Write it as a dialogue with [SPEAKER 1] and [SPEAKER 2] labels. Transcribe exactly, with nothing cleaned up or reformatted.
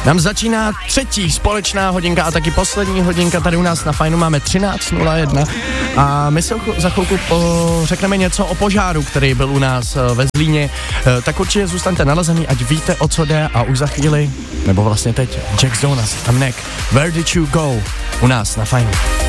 [SPEAKER 1] Nám začíná třetí společná hodinka a taky poslední hodinka tady u nás na Fajnu. Máme třináct nula jedna a my se za chvilku po, řekneme něco o požáru, který byl u nás ve Zlíně. Tak určitě zůstaňte nalazený, ať víte, o co jde, a už za chvíli, nebo vlastně teď, Jack Jonas a Mnek, Where Did You Go u nás na Fajnu.